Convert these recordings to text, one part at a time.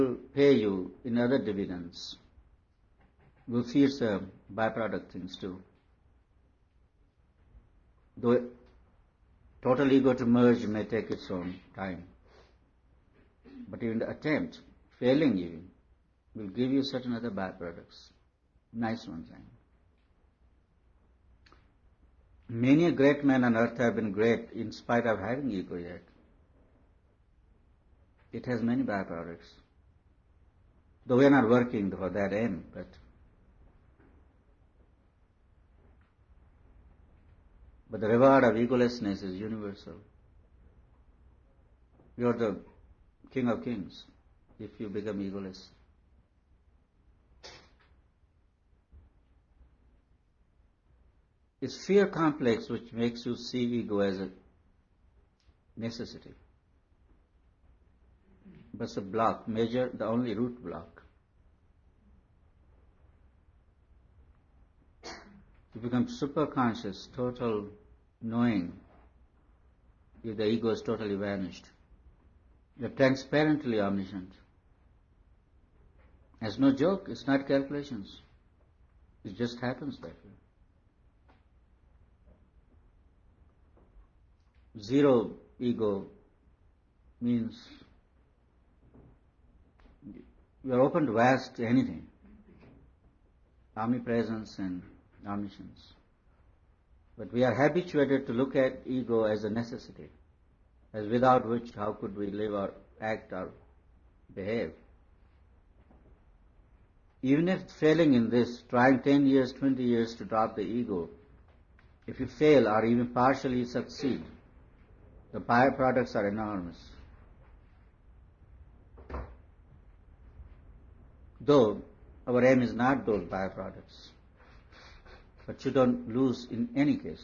pay you in other dividends. We'll see it's a byproduct things too. Though total ego to merge may take its own time. But even the attempt, failing even, will give you certain other byproducts. Nice ones. Many a great men on earth have been great in spite of having ego yet. It has many byproducts. Though we are not working for that end, but the reward of egolessness is universal. You are the King of Kings if you become egoless. It's fear complex which makes you see ego as a necessity. But it's a block, the only root block. You become super conscious, total knowing, if the ego is totally vanished. You're transparently omniscient. It's no joke, it's not calculations. It just happens that way. Zero ego means you are open to vast anything. Omnipresence and omniscience. But we are habituated to look at ego as a necessity, as without which how could we live or act or behave. Even if failing in this, trying 10 years, 20 years to drop the ego, if you fail or even partially succeed, the byproducts are enormous. Though our aim is not those byproducts, but you don't lose in any case.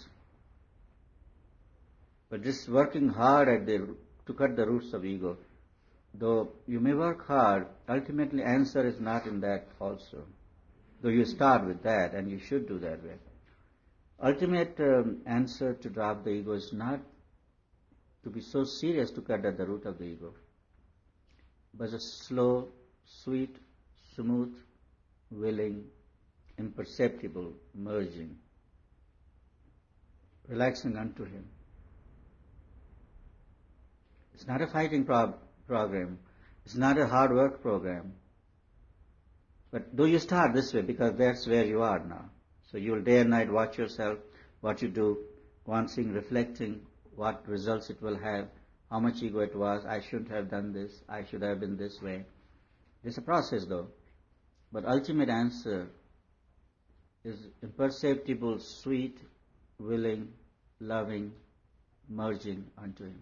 But just working hard to cut the roots of ego, though you may work hard, ultimately answer is not in that also. Though you start with that, and you should do that way. Ultimate answer to drop the ego is not to be so serious to cut at the root of the ego, but a slow, sweet, smooth, willing, imperceptible merging, relaxing unto Him. It's not a fighting program. It's not a hard work program. But do you start this way because that's where you are now. So you will day and night watch yourself, what you do, glancing, reflecting, what results it will have, how much ego it was, I shouldn't have done this, I should have been this way. It's a process though. But ultimate answer is imperceptible, sweet, willing, loving, merging unto Him.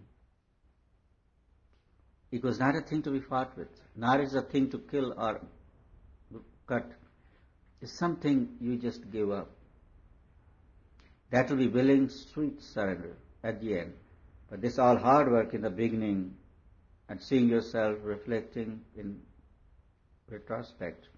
Ego is not a thing to be fought with, nor is a thing to kill or cut. It's something you just give up. That will be willing, sweet surrender at the end. But this all hard work in the beginning and seeing yourself reflecting in retrospect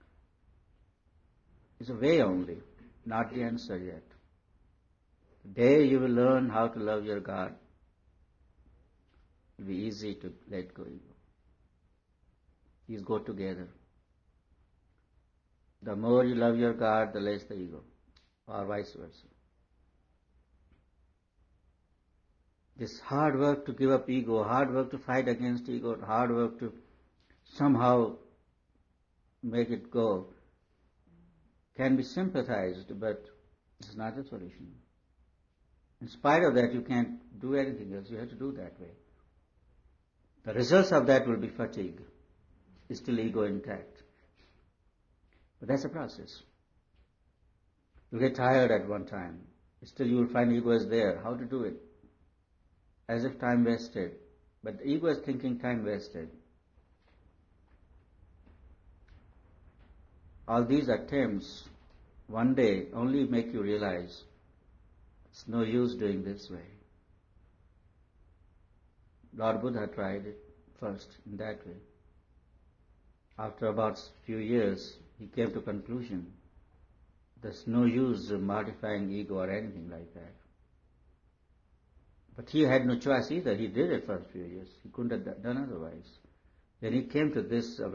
is a way only, not the answer yet. The day you will learn how to love your God, it will be easy to let go ego. These go together. The more you love your God, the less the ego, or vice versa. This hard work to give up ego, hard work to fight against ego, hard work to somehow make it go, can be sympathized, but it's not a solution. In spite of that, you can't do anything else. You have to do that way. The results of that will be fatigue. It's still ego intact. But that's a process. You get tired at one time. Still you will find ego is there. How to do it? As if time wasted. But the ego is thinking time wasted. All these attempts one day only make you realize it's no use doing this way. Lord Buddha tried it first in that way. After about a few years, he came to conclusion there's no use modifying ego or anything like that. But he had no choice either. He did it for a few years. He couldn't have done otherwise. Then he came to this